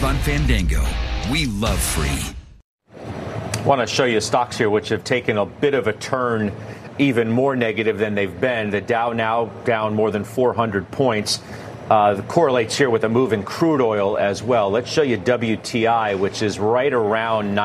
live on Fandango. We love free. I want to show you stocks here which have taken a bit of a turn, even more negative than they've been. The Dow now down more than 400 points. That correlates here with a move in crude oil as well. Let's show you WTI, which is right around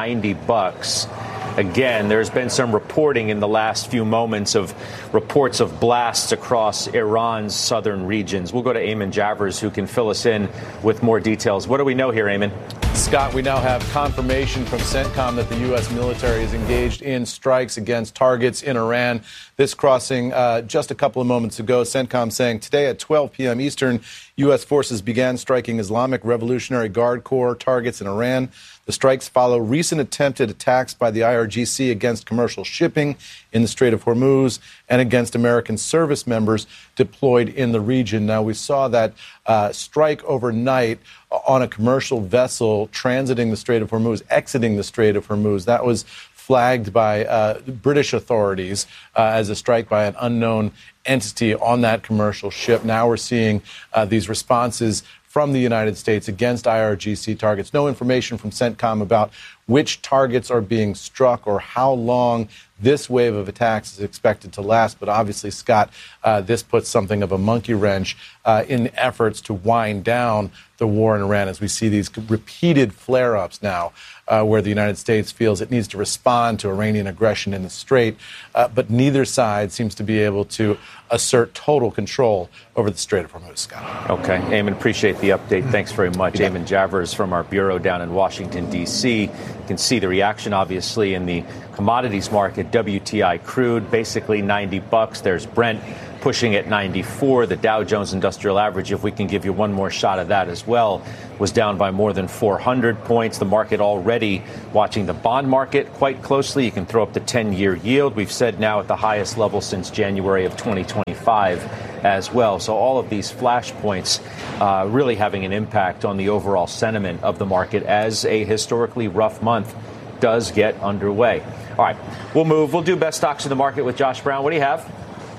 $90. Again, there's been some reporting in the last few moments of reports of blasts across Iran's southern regions. We'll go to Eamon Javers, who can fill us in with more details. What do we know here, Eamon? Scott, we now have confirmation from CENTCOM that the U.S. military is engaged in strikes against targets in Iran. This crossing just a couple of moments ago. CENTCOM saying today at 12 p.m. Eastern, U.S. forces began striking Islamic Revolutionary Guard Corps targets in Iran. The strikes follow recent attempted attacks by the IRGC against commercial shipping in the Strait of Hormuz and against American service members deployed in the region. Now, we saw that strike overnight on a commercial vessel transiting the Strait of Hormuz, exiting the Strait of Hormuz. That was flagged by British authorities as a strike by an unknown entity on that commercial ship. Now we're seeing these responses from the United States against IRGC targets. No information from CENTCOM about which targets are being struck or how long this wave of attacks is expected to last. But obviously, Scott, this puts something of a monkey wrench in efforts to wind down the war in Iran as we see these repeated flare-ups now where the United States feels it needs to respond to Iranian aggression in the Strait. But neither side seems to be able to assert total control over the Strait of Hormuz, Scott. Okay. Eamon, appreciate the update. Thanks very much. Eamon Javers from our bureau down in Washington, D.C. You can see the reaction, obviously, in the commodities market. WTI crude, basically $90. There's Brent pushing at 94. The Dow Jones Industrial Average, if we can give you one more shot of that as well, was down by more than 400 points. The market already watching the bond market quite closely. You can throw up the 10-year yield. We've said now at the highest level since January of 2025 as well. So all of these flashpoints really having an impact on the overall sentiment of the market as a historically rough month does get underway. All right, we'll move. We'll do best stocks in the market with Josh Brown. What do you have?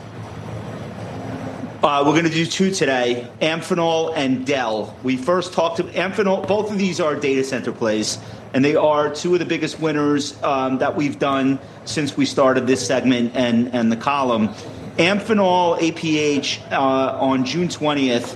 We're going to do two today, Amphenol and Dell. We first talked to Amphenol. Both of these are data center plays, and they are two of the biggest winners that we've done since we started this segment and the column. Amphenol APH on June 20th